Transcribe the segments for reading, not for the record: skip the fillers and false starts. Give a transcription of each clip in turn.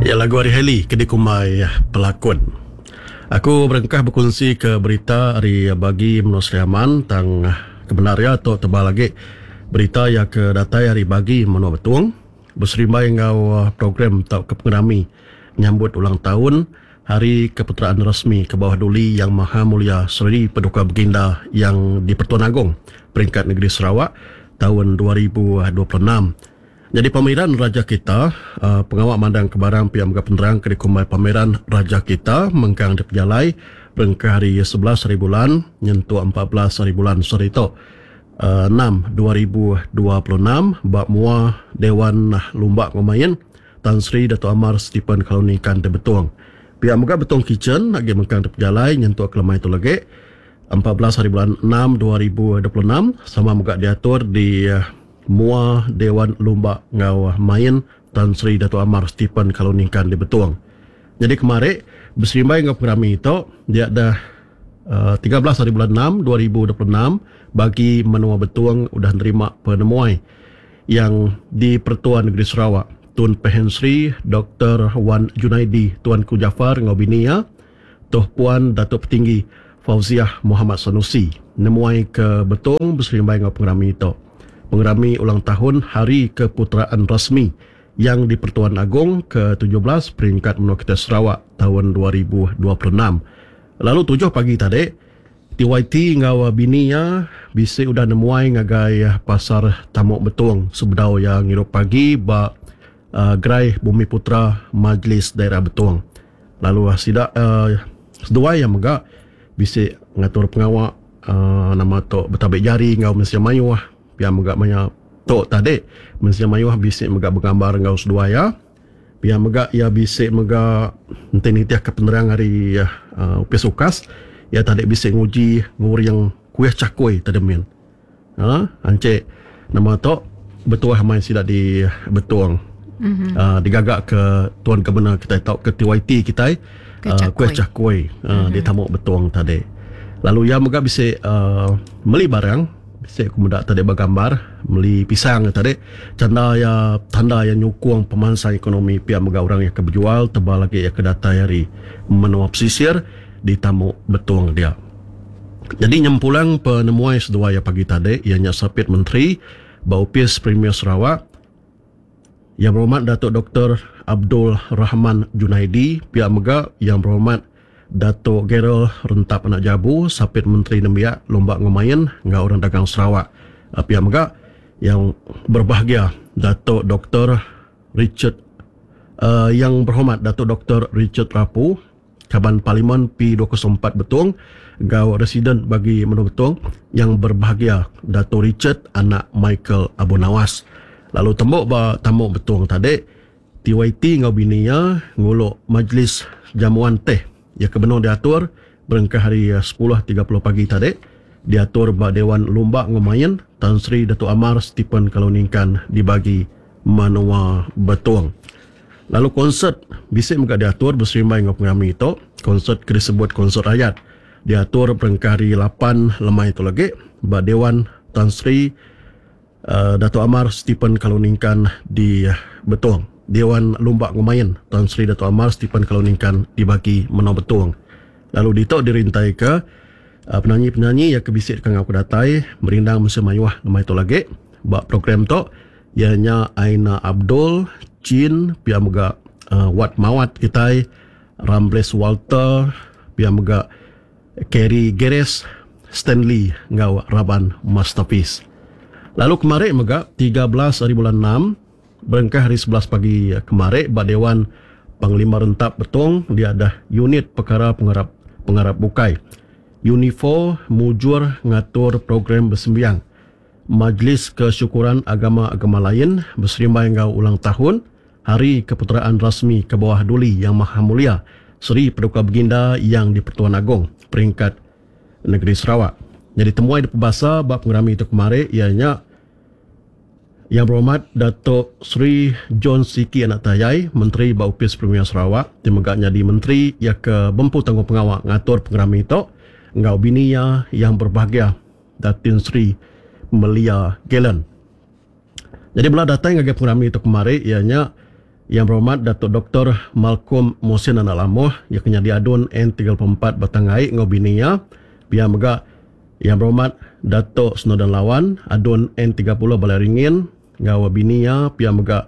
Ya, lagu Hari Heli kedi kumai pelakon. Aku berengkah berkongsi ke berita hari bagi menusliaman tang kebenaran atau tebal lagi berita yang ke datai hari bagi menua betung berserimbai ngau program tau kepengerami nyambut ulang tahun Hari Keputeraan Rasmi ke bawah duli Yang Maha Mulia Seri Paduka Baginda yang di Pertuan Agong peringkat negeri Sarawak tahun 2026. Jadi pameran Raja Kita, pengawal mandang kebarang pihak Megah Penerang ke dikumai pameran Raja Kita mengkang di pejalai berengkah hari 11 hari bulan nyentuh 14 hari bulan serito 6 2026 bak mua Dewan Lumbak Ngomayan Tan Sri Dato' Amar Stephen Kalunikan de Betuang. Pihak Megah Betong Kitchen lagi mengkang di pejalai nyentuh kelemai itu lagi 14 hari bulan 6 2026 sama Megah diatur di Mua Dewan Lumbak Ngau Main Tan Sri Dato' Amar Stephen Kalunikan di Betuang. Jadi kemarin berserimbai ngau pengerami itu dia ada 13 hari bulan 6 2026 bagi menua Betuang udah nerima penemuai yang di Pertuan Negeri Sarawak Tun Pehen Sri Dr. Wan Junaidi Tuanku Jafar Ngau Binia Tuh Puan Datuk Petinggi Fauziah Muhammad Sanusi nemuai ke Betuang berserimbai ngau pengerami itu mengerami ulang tahun Hari Keputeraan Rasmi yang di Pertuan Agong ke-17 peringkat menua kita Sarawak tahun 2026. Lalu 7 pagi tadi, TYT ngawa binia bisa udah nemuai ngagai pasar Tamuk Betuang sebedau yang ngirup pagi ba gerai Bumi Putra Majlis Daerah Betuang. Lalu sidak sedua yang megak bisa ngatur pengawak nama tok betabik jari ngau Malaysia Mayu yang megak banyak tok tadi Malaysia Mayu bisik megak bergambar ngau sedua ya yang megak ya bisik megak nanti tiap kepenerang hari upis ukas ya tadi bisik nguji ngur yang kuih cakui tadi min ancik nama tok betuah main sidak di Betuang digagak ke Tuan Kebenar kita tahu ke TYT kita kuih cakui di Tamuk Betuang tadi. Lalu ya megak bisik beli barang saya kemudian tadi bergambar beli pisang tadi tanda yang nyukung pemansang ekonomi pihak megah orang yang keberjual tebal lagi yang kedatai hari menua pesisir di Tamuk Betuang dia. Jadi nyempulang penemuan sedua yang pagi tadi ianya Sapit Menteri Baupis Premier Sarawak yang berhormat Datuk Dr. Abdul Rahman Junaidi pihak megah yang berhormat Dato' Gerald Rentap Anak Jabu Sapit Menteri Nembiak Lombak Ngomayan ngau orang dagang Sarawak pihak megak yang berbahagia Dato' Dr. Richard yang berhormat Dato' Dr. Richard Rapu Kaban Parlimen P204 Betuang ngau residen bagi menua Betuang yang berbahagia Dato' Richard anak Michael Abu Nawas. Lalu tembok ba Tamuk Betuang tadi TYT ngau binia nguluk majlis jamuan teh ya kebenar diatur berengkah hari 10.30 pagi tadi diatur ba Dewan Lumbak Ngomayan Tan Sri Dato' Amar Stephen Kalunikan dibagi menua Betuang. Lalu konsert bisik muka diatur berserimbai ngau pengerami itu konsert disebut konsert ayat diatur berengkah hari 8 lemah itu lagi ba Dewan Tan Sri Dato' Amar Stephen Kalunikan di Betuang. Dewan Lumbak Ngomayan Tan Sri Dato' Amar Stephen Kalunikan dibagi menua Betuang. Lalu dito dirintai ke penyanyi-penyanyi yang kebisik kang aku datai merindang Malaysia Mayuah lemah itu lagi bak program tu ianya Aina Abdul Chin pihak megak Wat Mawat kita Rambles Walter pihak megak Kerry Geres Stanley ngau Raban Masterpiece. Lalu kemarin megak 13 hari bulan 6 berengkah hari 11 pagi kemarin Bak Dewan Panglima Rentap Betuang dia ada unit perkara pengarap bukai Unifo mujur ngatur program bersembiang Majlis Kesyukuran Agama-Agama lain berserimbai ngau ulang tahun Hari Keputeraan Rasmi ke bawah duli Yang Maha Mulia Seri Paduka Baginda yang di Pertuan Agong peringkat negeri Sarawak. Jadi temuai di pembahasa bab pengerami itu kemarin ianya yang berhormat Datuk Sri John Siki Anak Tayai Menteri Baupis Premier Sarawak dimegaknya di Menteri ia ke bempu tanggung pengawal ngatur pengerami itu ngau binia yang berbahagia Datin Sri Melia Gelen. Jadi belah datang ngagak pengerami itu kemarin ianya Yang berhormat Datuk Dr. Malcolm Mohsin Anak Lamoh yang kena diadun N34 Batangai ngau binia pihak megak. Yang berhormat Datuk Snodan Lawan adun N30 Balai Ringin ngau binia pihak megak.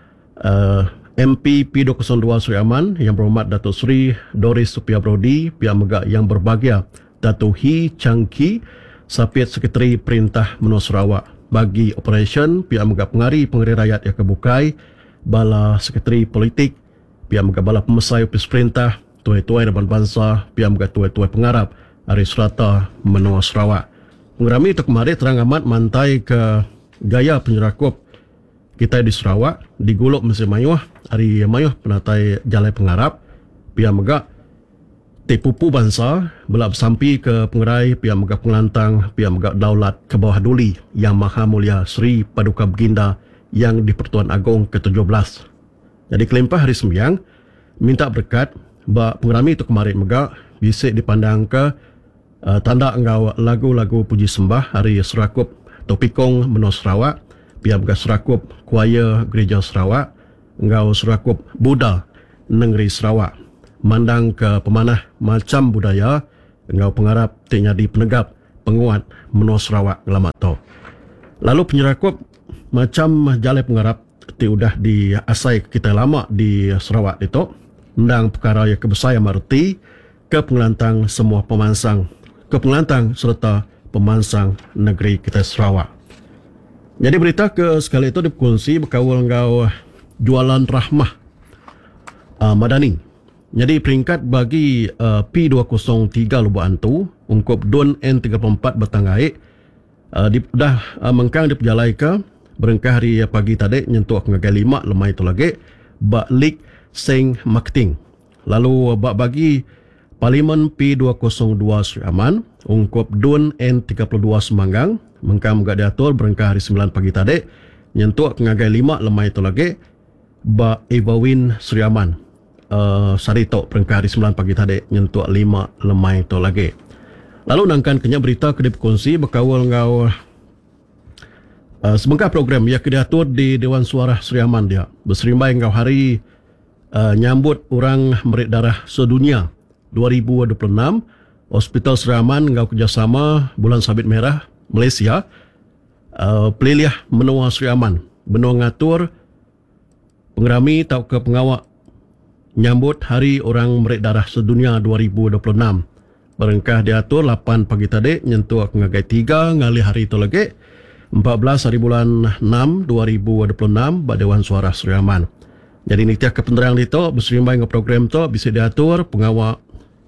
MP P202 Sri Aman yang berhormat Datuk Sri Doris Supia Brody pihak megak yang berbahagia Datuk Hi Chang Ki Sapit Sekretari Perintah Menua Sarawak bagi operation pihak megak pengari rakyat yang kebukai bala Sekretari Politik pihak megak bala pemesai Opis Perintah tuai-tuai Raban Bangsa pihak megak tuai-tuai pengarap Hari Serata Menua Sarawak. Pengerami itu kemarin terang amat mantai ke gaya penyerakup kita di Sarawak diguluk Mesir Mayuh hari Mayuh penatai Jalai Pengarap pihak megak tepupu bangsa belak bersampi ke pengerai pihak megak pengelantang pihak megak daulat ke bawah duli yang Maha Mulia Sri Paduka Baginda yang di Pertuan Agong ke-17. Jadi kelimpah hari sembiang minta berkat bak pengerami itu kemarin megak bisik dipandang ke tanda engkau lagu-lagu puji sembah hari Serakup Topikong Menua Sarawak pihak megak Serakup Kuaya Gereja Sarawak engkau Serakup Buddha Negeri Sarawak mandang ke pemanah macam budaya engkau pengarap tik di penegap penguat Menua Sarawak ngelamat tau. Lalu penyerakup macam Jalai Pengarap tik udah diasai kita lama di Sarawak itu mendang perkara yang kebesar yang marti ke pengelantang semua pemansang ke pengelantang serta pemansang negeri kita Sarawak. Jadi berita ke sekali itu dikongsi berkawal engkau jualan rahmah Madani. Jadi peringkat bagi P203 Lubuk Antu ungkup Dun N34 Batangai dah mengkang diperjalai ke berengkah hari pagi tadi nyentuh ngagai 5 lemai itu lagi bak lik seng marketing. Lalu bak bagi Parlimen P202 Sri Aman ungkup Dun N32 Semanggang mengkang gak diatur berengkah hari 9 pagi tadi nyentuh ngagai 5 lemai itu lagi bak Evawin Sri Aman Sarito berengkah hari 9 pagi tadi nyentuh 5 lemai itu lagi. Lalu nangkan kenya berita kedip kongsi berkawal ngau sebengkah program yang diatur di Dewan Suara Sri Aman dia berserimbai ngau hari nyambut orang merit darah sedunia 2026 Hospital Sri Aman ngau kerjasama Bulan Sabit Merah Malaysia peliliah Menua Sri Aman benua ngatur pengerami tau ke pengawak nyambut hari orang merit darah sedunia 2026 berengkah diatur 8 pagi tadi nyentuh ngagai 3 ngali hari itu lagi 14 hari bulan 6 2026 pada Dewan Suara Sri Aman. Jadi ni tiap kepenterang itu berserimbai dengan program itu bisa diatur pengawal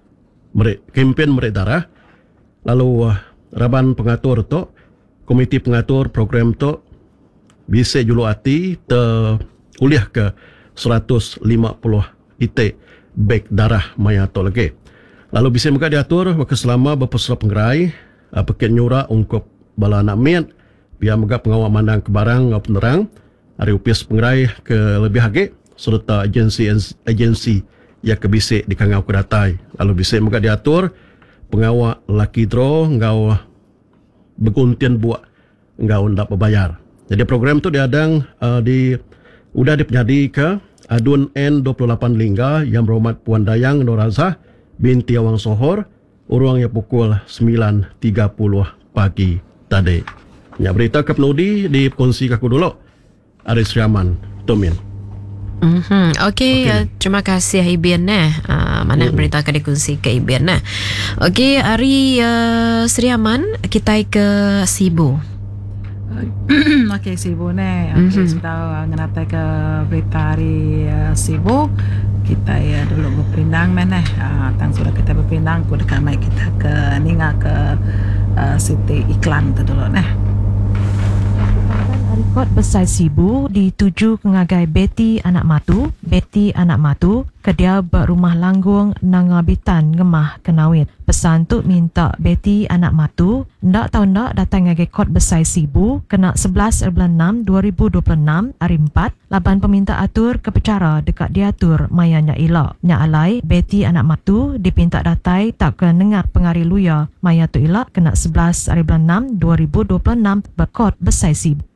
kempen merit darah lalu raban pengatur itu komiti pengatur program itu bisa julu hati uliah ke 150 itik beg darah maya atau lagi. Lalu bisa mereka diatur selama berpeserta pengerai paket nyura ungkup bala anak miat biar mereka pengawal mandang ke barang ngau penerang hari upis pengerai ke lebih hagi serta agensi yang kebisik di kangau kedatai. Lalu bisa mereka diatur pengawal lucky draw ngau berguntian buat ngau ndak berbayar. Jadi program tu diadang udah dipenyadi ke Adun N28 Lingga yang berhormat Puan Dayang Norazah binti Awang Sohor urangnya pukul 9.30 pagi tadi. Ya berita ke penudi di kongsi kaku dulu Aris Riaman Tumin. Okey. Terima kasih Ibian mana berita ke dikongsi ke Ibian Okey, hari Sri Aman kita ke Sibu. Okey, Sibu ni. Okey, sudah ngenatai ke berita hari Sibu. Kita dulu berpindang mana? Tang sudah kita berpindang, ku dekat mai kita ke ninga ke Siti Iklan tu dulu nah. Kot besar Sibu dituju ke ngagai Betty Anak Matu. Betty Anak Matu kedia berumah langgung nangabitan ngemah kenawit. Pesan tu minta Betty Anak Matu ndak tahu ndak datang ngagai kot besar Sibu kena 11 bulan 6 2026 hari 4 laban peminta atur ke pecara dekat diatur mayanya ilak. Nya alai Betty Anak Matu dipinta datai tak ke nengar pengari luya maya tu ilak kena 11 hari bulan 6 2026 berkot besar Sibu.